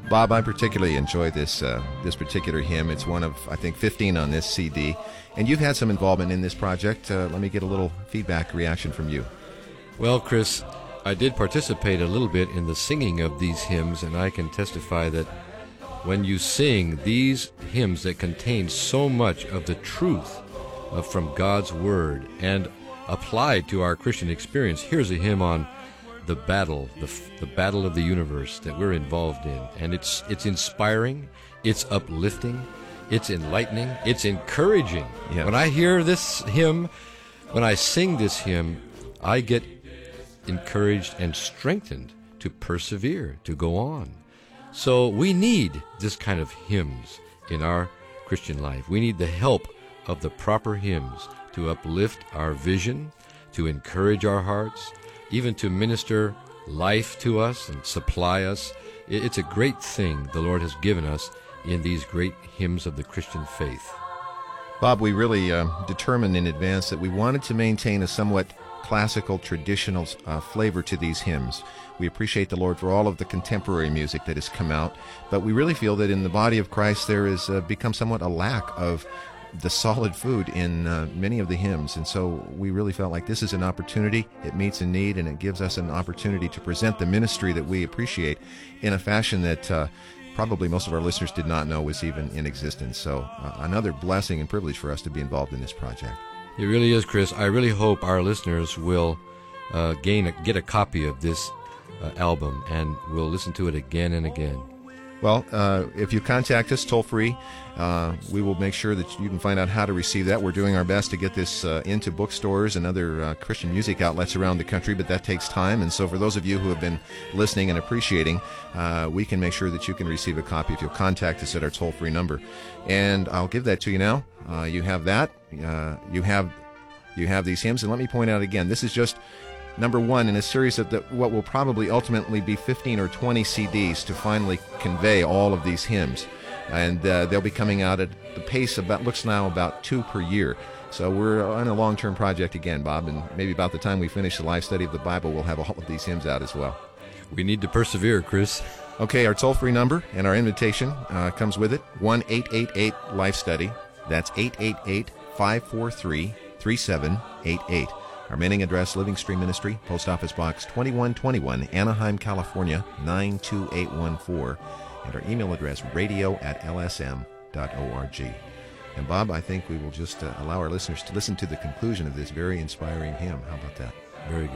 Bob, I particularly enjoy this particular hymn. It's one of, I think, 15 on this CD. And you've had some involvement in this project. Let me get a little feedback reaction from you. Well, Chris, I did participate a little bit in the singing of these hymns, and I can testify that when you sing these hymns that contain so much of the truth from God's Word and applied to our Christian experience, here's a hymn on the battle, the battle of the universe that we're involved in. And it's inspiring, it's uplifting, it's enlightening, it's encouraging. Yes. When I hear this hymn, when I sing this hymn, I get encouraged and strengthened to persevere, to go on. So we need this kind of hymns in our Christian life. We need the help of the proper hymns to uplift our vision, to encourage our hearts, even to minister life to us and supply us. It's a great thing the Lord has given us in these great hymns of the Christian faith. Bob, we really determined in advance that we wanted to maintain a somewhat classical, traditional flavor to these hymns. We appreciate the Lord for all of the contemporary music that has come out, but we really feel that in the body of Christ there has become somewhat a lack of the solid food in many of the hymns, and so we really felt like this is an opportunity. It meets a need, and it gives us an opportunity to present the ministry that we appreciate in a fashion that probably most of our listeners did not know was even in existence. So another blessing and privilege for us to be involved in this project. It really is, Chris. I really hope our listeners will get a copy of this album and will listen to it again and again. Well, if you contact us toll-free, we will make sure that you can find out how to receive that. We're doing our best to get this into bookstores and other Christian music outlets around the country, but that takes time. And so for those of you who have been listening and appreciating, we can make sure that you can receive a copy if you'll contact us at our toll-free number. And I'll give that to you now. You have that. You have these hymns. And let me point out again, this is just number one in a series of what will probably ultimately be 15 or 20 CDs to finally convey all of these hymns. And they'll be coming out at the pace looks now about 2 per year. So we're on a long-term project again, Bob, and maybe about the time we finish the live study of the Bible, we'll have all of these hymns out as well. We need to persevere, Chris. Okay, our toll-free number and our invitation comes with it, 1-888-LIFE-STUDY. That's 888-543-3788. Our mailing address, Living Stream Ministry, Post Office Box 2121, Anaheim, California, 92814. And our email address, radio@lsm.org. And Bob, I think we will just allow our listeners to listen to the conclusion of this very inspiring hymn. How about that? Very good.